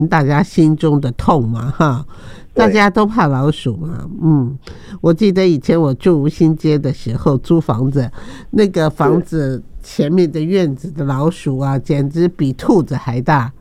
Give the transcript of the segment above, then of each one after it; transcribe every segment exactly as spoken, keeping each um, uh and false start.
大家心中的痛嘛，哈，大家都怕老鼠嘛。嗯，我记得以前我住吴兴街的时候租房子，那个房子前面的院子的老鼠啊，简直比兔子还大。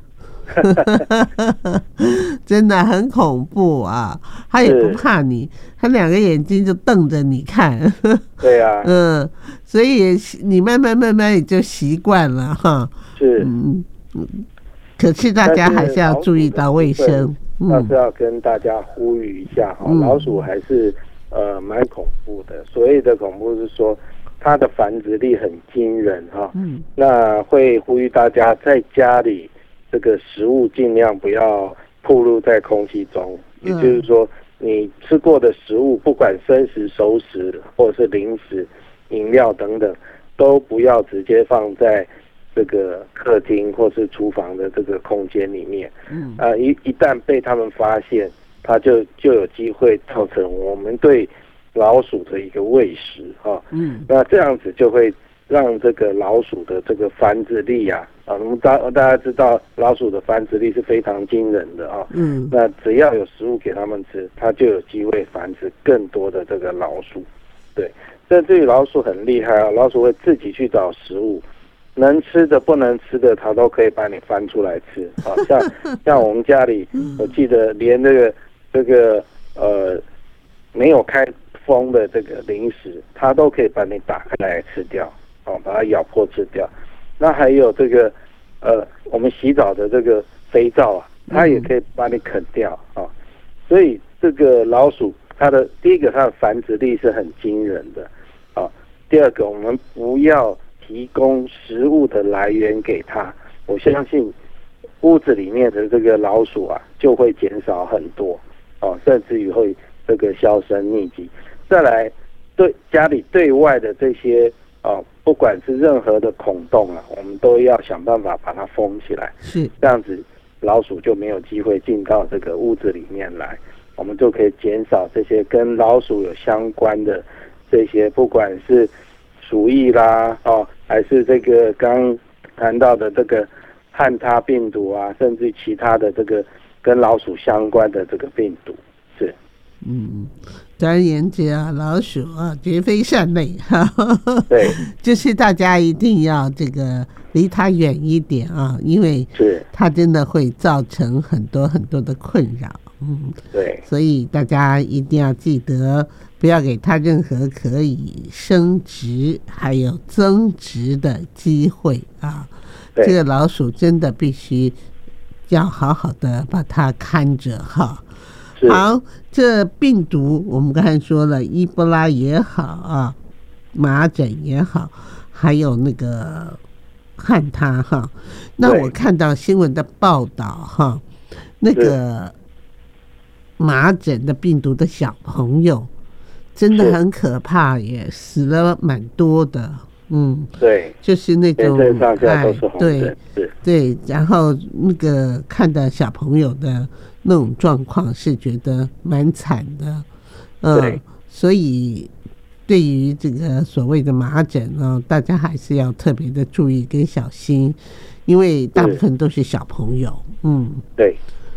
真的很恐怖啊，他也不怕你，他两个眼睛就瞪着你看。 对啊， 嗯，所以你慢慢慢慢也就习惯了哈。 是， 嗯嗯，可是大家还是要注意到卫生。 倒是要跟大家呼吁一下哈，嗯、老鼠还是呃蛮恐怖的。所谓的恐怖是说它的繁殖力很惊人哈。嗯，那会呼吁大家在家里。这个食物尽量不要暴露在空气中，也就是说，你吃过的食物，不管生食、熟食，或者是零食、饮料等等，都不要直接放在这个客厅或是厨房的这个空间里面。嗯，啊、呃，一一旦被他们发现，它就就有机会造成我们对老鼠的一个喂食哈。嗯，那这样子就会让这个老鼠的这个繁殖力啊。啊，那么大大家知道老鼠的繁殖力是非常惊人的啊。嗯，那只要有食物给它们吃，它就有机会繁殖更多的这个老鼠。对，甚至于老鼠很厉害啊，老鼠会自己去找食物，能吃的不能吃的，它都可以把你翻出来吃。啊，像像我们家里，我记得连这个这个呃没有开封的这个零食，它都可以把你打开来吃掉，哦、啊，把它咬破吃掉。那还有这个，呃，我们洗澡的这个肥皂啊，它也可以把你啃掉啊。所以这个老鼠，它的第一个，它的繁殖力是很惊人的啊。第二个，我们不要提供食物的来源给它，我相信屋子里面的这个老鼠啊，就会减少很多啊，甚至于会这个销声匿迹。再来，对家里对外的这些啊。不管是任何的孔洞啊，我们都要想办法把它封起来，是这样子，老鼠就没有机会进到这个屋子里面来，我们就可以减少这些跟老鼠有相关的这些，不管是鼠疫啦，哦，还是这个刚谈到的这个汉他病毒啊，甚至其他的这个跟老鼠相关的这个病毒，是， 嗯。总而言之啊，老鼠啊绝非善类， 对， 就是大家一定要这个离它远一点啊，因为它真的会造成很多很多的困扰。嗯， 对， 所以大家一定要记得，不要给它任何可以升值还有增值的机会啊。这个老鼠真的必须要好好的把它看着哈。好，这病毒我们刚才说了，伊波拉也好啊，麻疹也好，还有那个汉他哈。那我看到新闻的报道哈，那个麻疹的病毒的小朋友真的很可怕耶，死了蛮多的。嗯， 对， 就是那种哎， 对对，然后那个看到小朋友的那种状况是觉得蛮惨的，嗯、呃，所以对于这个所谓的麻疹啊，大家还是要特别的注意跟小心，因为大部分都是小朋友，嗯， 对。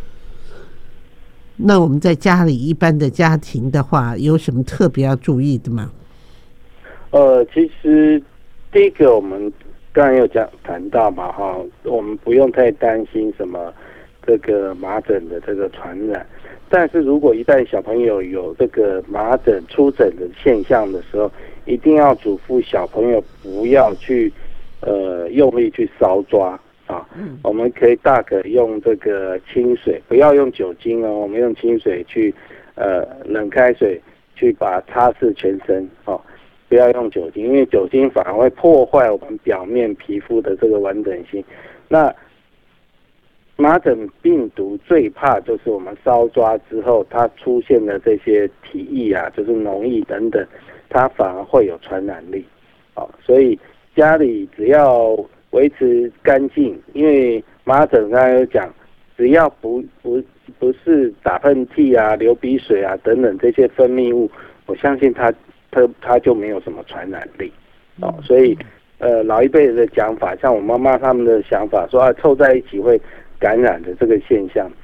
那我们在家里一般的家庭的话，有什么特别要注意的吗？ 呃，其实。第一个，我们刚才有讲谈到嘛，哈，我们不用太担心什么这个麻疹的这个传染，但是如果一旦小朋友有这个麻疹出疹的现象的时候，一定要嘱咐小朋友不要去呃用力去搔抓啊，嗯、我们可以大可用这个清水，不要用酒精哦，我们用清水去呃冷开水去把擦拭全身哦。不要用酒精，因为酒精反而会破坏我们表面皮肤的这个完整性。那麻疹病毒最怕就是我们搔抓之后，它出现的这些体液啊，就是脓液等等，它反而会有传染力。哦，所以家里只要维持干净，因为麻疹刚才有讲，只要不不不是打喷嚏啊、流鼻水啊等等这些分泌物，我相信它。它它就没有什么传染力，哦，所以呃老一辈的讲法，像我妈妈他们的想法说啊，凑在一起会感染的这个现象。